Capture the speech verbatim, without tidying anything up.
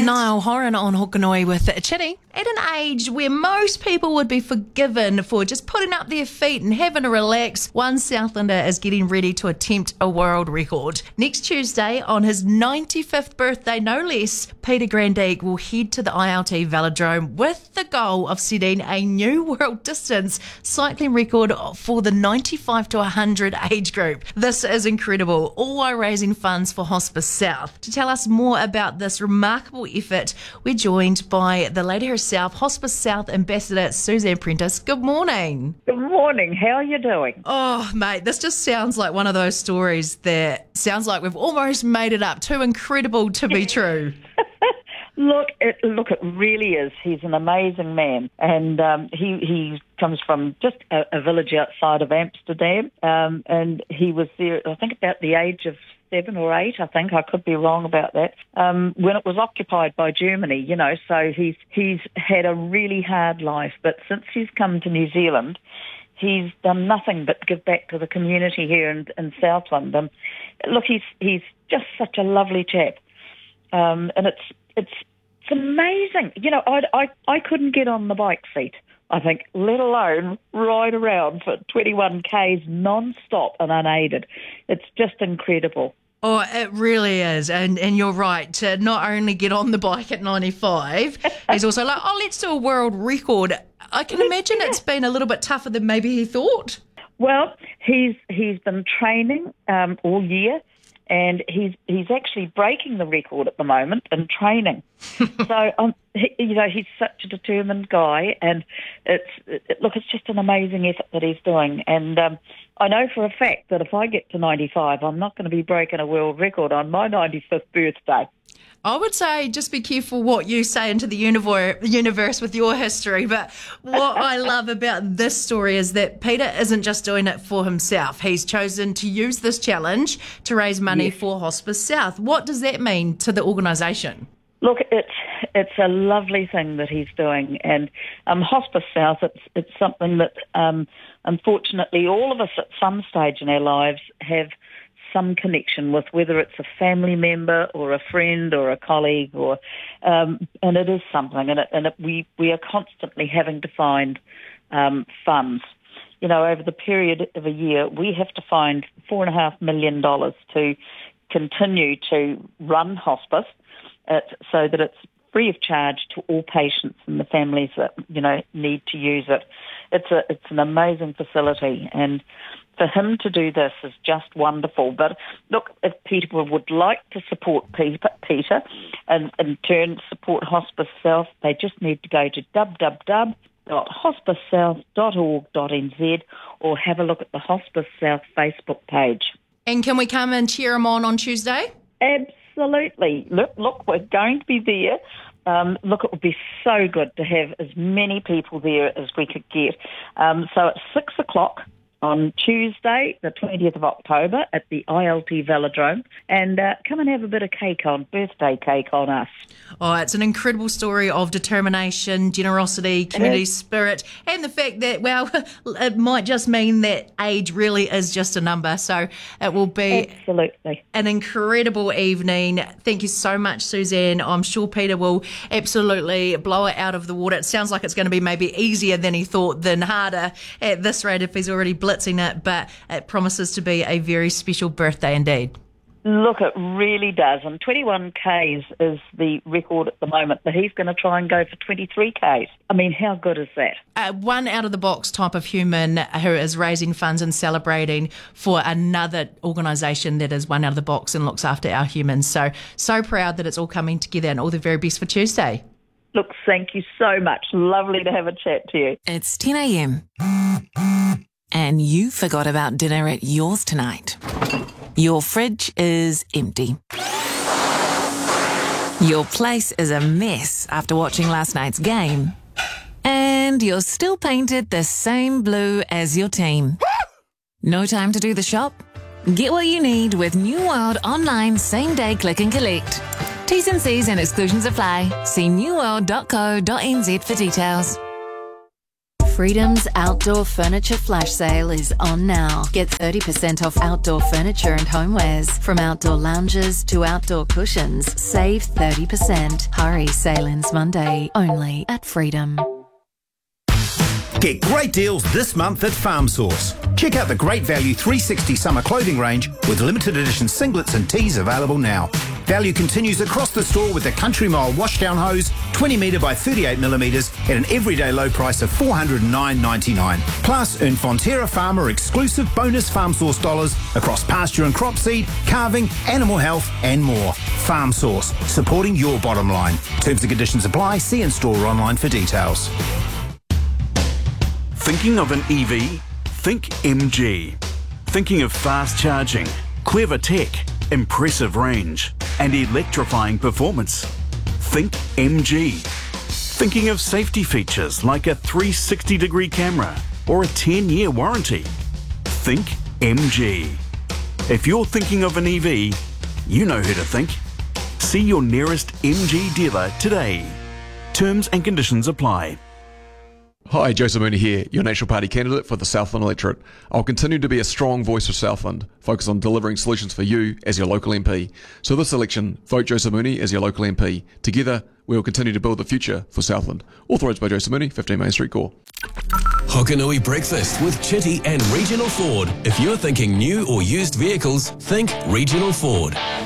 Niall Horan on Hokanui with Chitty. At an age where most people would be forgiven for just putting up their feet and having a relax, one Southlander is getting ready to attempt a world record. Next Tuesday, on his ninety-fifth birthday, no less, Peter Grandijk will head to the I L T Velodrome with the goal of setting a new world distance cycling record for the ninety-five to one hundred age group. This is incredible, all while raising funds for Hospice South. To tell us more about this remarkable effort, we're joined by the lady herself, Hospice South Ambassador Suzanne Prentice. Good morning. Good morning. How are you doing? Oh, mate, this just sounds like one of those stories that sounds like we've almost made it up. Too incredible to be true. Look, it, look, it really is. He's an amazing man, and um, he he comes from just a, a village outside of Amsterdam, um, and he was there, I think, about the age of seven or eight, I think. I could be wrong about that. Um, when it was occupied by Germany, you know, so he's he's had a really hard life, but since he's come to New Zealand, he's done nothing but give back to the community here in, in Southland. Um, look, he's he's just such a lovely chap, um, and it's it's it's amazing. You know, I I I couldn't get on the bike seat, I think, let alone ride around for twenty-one kays non-stop and unaided. It's just incredible. Oh, it really is. And and you're right, to not only get on the bike at ninety-five, he's also like, oh, let's do a world record. I can imagine it's been a little bit tougher than maybe he thought. Well, he's he's been training um, all year, and he's he's actually breaking the record at the moment in training. so, um, he, you know, he's such a determined guy, and it's it, look, it's just an amazing effort that he's doing. And um, I know for a fact that if I get to ninety-five, I'm not going to be breaking a world record on my ninety-fifth birthday. I would say just be careful what you say into the universe with your history. But what I love about this story is that Peter isn't just doing it for himself. He's chosen to use this challenge to raise money yes. for Hospice South. What does that mean to the organisation? Look, it's it's a lovely thing that he's doing, and um, Hospice South, it's it's something that um, unfortunately all of us at some stage in our lives have some connection with, whether it's a family member or a friend or a colleague, or um, and it is something, and, it, and it, we we are constantly having to find um, funds. You know, over the period of a year, we have to find four and a half million dollars to continue to run hospice, uh, so that it's free of charge to all patients and the families that, you know, need to use it. It's a it's an amazing facility, and for him to do this is just wonderful. But look, if people would like to support Peter and in turn support Hospice South, they just need to go to w w w dot hospice south dot org dot n z or have a look at the Hospice South Facebook page. And can we come and cheer him on on Tuesday? Absolutely. Look, look, we're going to be there. Um, look, it would be so good to have as many people there as we could get. Um, so it's six o'clock on Tuesday, the twentieth of October, at the I L T Velodrome, and uh, come and have a bit of cake on, birthday cake on us. Oh, it's an incredible story of determination, generosity, community spirit, and the fact that, well, it might just mean that age really is just a number. So it will be absolutely an incredible evening. Thank you so much, Suzanne. I'm sure Peter will absolutely blow it out of the water. It sounds like it's going to be maybe easier than he thought, than harder at this rate if he's already blitzing it, but it promises to be a very special birthday indeed. Look, it really does. And twenty-one kays is the record at the moment, but he's going to try and go for twenty-three kays. I mean, how good is that? Uh, one out-of-the-box type of human who is raising funds and celebrating for another organisation that is one out of the box and looks after our humans. So, so proud that it's all coming together, and all the very best for Tuesday. Look, thank you so much. Lovely to have a chat to you. It's ten a.m. and you forgot about dinner at yours tonight. Your fridge is empty. Your place is a mess after watching last night's game. And you're still painted the same blue as your team. No time to do the shop? Get what you need with New World Online Same Day Click and Collect. T's and C's and exclusions apply. See new world dot co dot n z for details. Freedom's outdoor furniture flash sale is on now. Get thirty percent off outdoor furniture and homewares. From outdoor lounges to outdoor cushions, save thirty percent. Hurry, sale ends Monday, only at Freedom. Get great deals this month at Farm Source. Check out the Great Value three sixty summer clothing range with limited edition singlets and tees available now. Value continues across the store with the Country Mile washdown hose, twenty metre by thirty-eight millimetres at an everyday low price of four hundred nine ninety-nine. Plus, earn Fonterra Farmer exclusive bonus Farm Source dollars across pasture and crop seed, calving, animal health and more. Farm Source, supporting your bottom line. Terms and conditions apply. See in-store or online for details. Thinking of an E V? Think M G. Thinking of fast charging, clever tech, impressive range, and electrifying performance? Think M G. Thinking of safety features like a three sixty degree camera or a ten year warranty? Think M G. If you're thinking of an E V, you know who to think. See your nearest M G dealer today. Terms and conditions apply. Hi, Joseph Mooney here, your National Party candidate for the Southland electorate. I'll continue to be a strong voice for Southland, focused on delivering solutions for you as your local M P. So this election, vote Joseph Mooney as your local M P. Together, we will continue to build the future for Southland. Authorised by Joseph Mooney, fifteen Main Street, Gore. Hokanui Breakfast with Chitty and Regional Ford. If you're thinking new or used vehicles, think Regional Ford.